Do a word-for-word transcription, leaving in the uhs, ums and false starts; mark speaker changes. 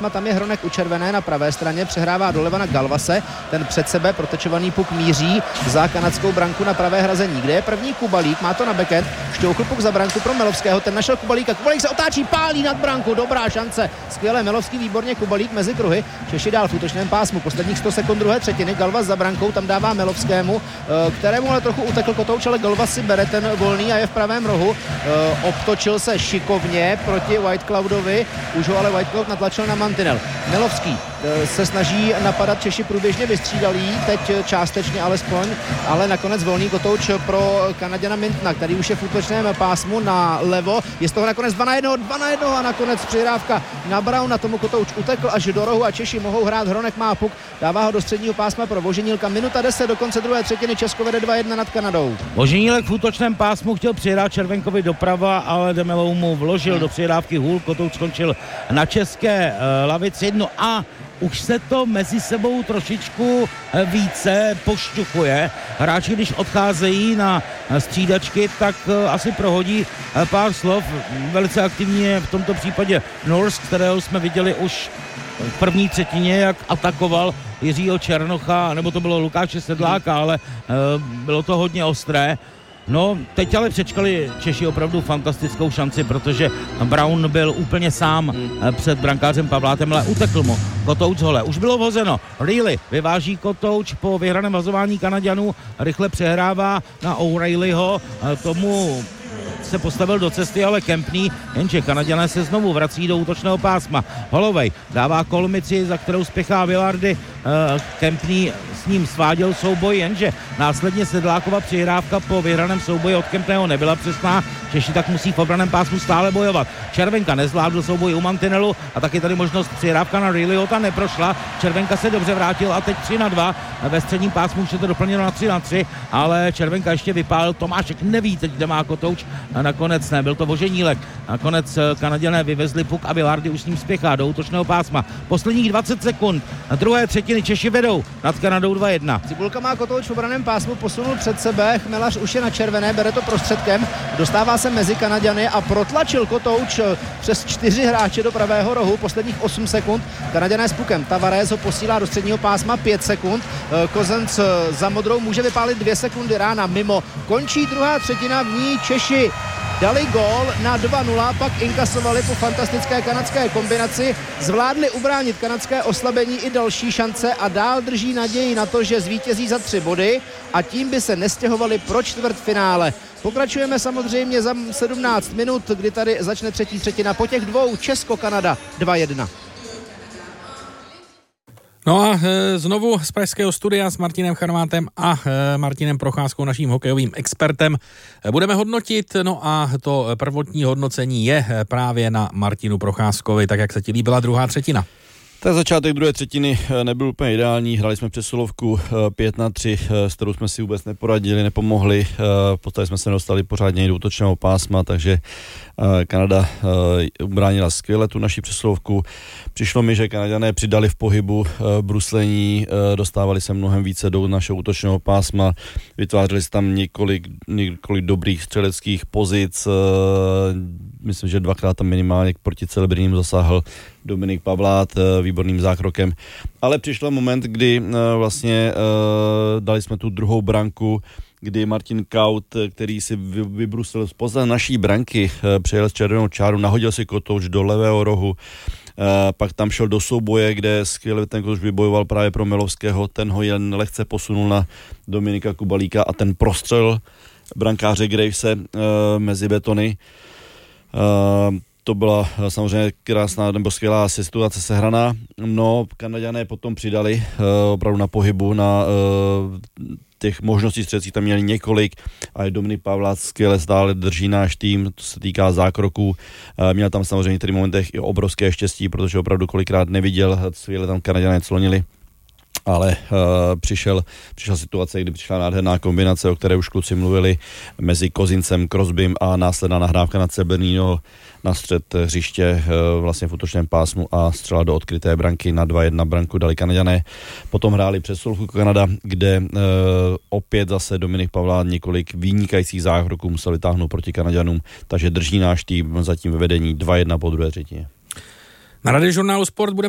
Speaker 1: pásma, tam je Hronek u červené na pravé straně, přehrává doleva na Galvase, ten před sebe protečovaný puk míří za kanadskou branku na pravé hrazení, kde je první Kubalík, má to na backhand, šťouchl puk za branku pro Melovského, ten našel Kubalíka, Kubalík se otáčí, pálí nad branku, dobrá šance, skvěle Melovský, výborně Kubalík mezi kruhy, Češi dál v útočném pásmu, posledních sto sekund druhé třetiny, Galvas za brankou, tam dává Melovskému, kterému ale trochu utekl Kotouč, ale Galvas si bere ten volný a je v pravém rohu, obtočil se šikovně proti White Cloudovi, už ho ale White Cloud natlačil na mantinel. Melovský se snaží napadat, Češi průběžně vystřídalí, teď částečně alespoň, ale nakonec volný Kotouč pro Kanaděna Mintna, který už je v útočném pásmu na levo, je z toho nakonec dva na jednoho, dva na jednoho a nakonec přihrávka na Brauna, tomu Kotouč utekl až do rohu a Češi mohou hrát, Hronek má puk, dává ho do středního pásma pro Voženílka, minuta deset do konce druhé třetiny, Česko vede dva jedna nad Kanadou.
Speaker 2: Voženílek v útočném pásmu chtěl přihrát Červenkovi doprava, ale Demelou mu vložil do přihrávky hůl, Kotouč skončil na české uh, lavici, no a už se to mezi sebou trošičku více pošťukuje. Hráči, když odcházejí na střídačky, tak asi prohodí pár slov. Velice aktivní je v tomto případě Norsk, kterého jsme viděli už v první třetině, jak atakoval Jiřího Černocha, nebo to bylo Lukáše Sedláka, ale bylo to hodně ostré. No, teď ale přečkali Češi opravdu fantastickou šanci, protože Braun byl úplně sám před brankářem Pavlátem, ale utekl mu Kotouč z hole. Už bylo vhozeno. Reilly vyváží Kotouč po vyhraném vazování Kanaďanů, rychle přehrává na O'Reillyho, tomu se postavil do cesty, ale Kempný, jenže Kanaďané se znovu vrací do útočného pásma. Holovej dává kolmici, za kterou spěchá Vilardi. Kempný s ním sváděl souboj, jenže následně Sedlákova přihrávka po vyhraném souboji od Kempného nebyla přesná. Češi tak musí v obraném pásmu stále bojovat. Červenka nezvládl souboj u mantinelu a taky tady možnost přihrávka na Reillyho, ta neprošla. Červenka se dobře vrátil a teď tři na dva. Ve středním pásmu už je to doplněno na tři na tři, ale Červenka ještě vypálil. Tomášek neví teď, kde má Kotouč. A nakonec ne, byl to Voženílek. Nakonec Kanaděné vyvezli puk a Vilardi už s ním spěchá do útočného pásma. Posledních dvacet sekund na druhé třetiny Češi vedou nad Kanadou dva jedna.
Speaker 1: Cibulka má Kotouč v obraném pásmu, posunul před sebe, Chmelař už je na červené, bere to prostředkem, dostává se mezi Kanaďany a protlačil Kotouč přes čtyři hráče do pravého rohu, posledních osm sekund. Kanaďané s pukem, Tavares ho posílá do středního pásma pět sekund, Kozenc za modrou může vypálit dvě sekundy, rána mimo. Končí druhá třetina, v ní Češi dali gól na dva nula, pak inkasovali po fantastické kanadské kombinaci, zvládli ubránit kanadské oslabení i další šance a dál drží naději na to, že zvítězí za tři body a tím by se nestěhovali pro čtvrtfinále. Pokračujeme samozřejmě za sedmnáct minut, kdy tady začne třetí třetina. Po těch dvou Česko-Kanada dva jedna.
Speaker 3: No a e, znovu z pražského studia s Martinem Charvátem a e, Martinem Procházkou, naším hokejovým expertem, e, budeme hodnotit, no a to prvotní hodnocení je právě na Martinu Procházkovi. Tak jak se ti líbila druhá třetina?
Speaker 4: Tak začátek druhé třetiny nebyl úplně ideální, hrali jsme přesilovku pět na tři, s kterou jsme si vůbec neporadili, nepomohli, v podstatě jsme se nedostali pořádně do útočného pásma, takže Kanada ubránila skvěle tu naši přesilovku. Přišlo mi, že Kanaďané přidali v pohybu bruslení, dostávali se mnohem více do našeho útočného pásma, vytvářeli se tam několik, několik dobrých střeleckých pozic, myslím, že dvakrát tam minimálně proti Celebriným zasáhl Dominik Pavlát výborným zákrokem. Ale přišel moment, kdy vlastně dali jsme tu druhou branku, kdy Martin Kaut, který si vybrusil spoza naší branky, přejel z červenou čáru, nahodil si Kotouč do levého rohu, pak tam šel do souboje, kde skvěle ten Kotouč vybojoval právě pro Melovského, ten ho jen lehce posunul na Dominika Kubalíka a ten prostřel brankáře Gravese mezi betony. To byla samozřejmě krásná nebo skvělá situace sehraná. No, Kanaďané potom přidali opravdu na pohybu, na těch možností střelcích tam měli několik a Dominik Pavlát skvěle stále drží náš tým, to se týká zákroků. Měl tam samozřejmě v některých momentech i obrovské štěstí, protože opravdu kolikrát neviděl, skvěle tam Kanaďané clonili. Ale uh, přišel, přišla situace, kdy přišla nádherná kombinace, o které už kluci mluvili, mezi Kozincem, Crosbym a následná nahrávka na Celebrinho na střed hřiště uh, vlastně v útočném pásmu a střela do odkryté branky na dva jedna branku dali Kanaďané. Potom hráli přesilovku Kanada, kde uh, opět zase Dominik Pavlát několik vynikajících zákroků musel vytáhnout proti Kanaďanům, takže drží náš tým zatím ve vedení dva jedna po druhé třetině.
Speaker 3: Na Radiožurnálu Sport budeme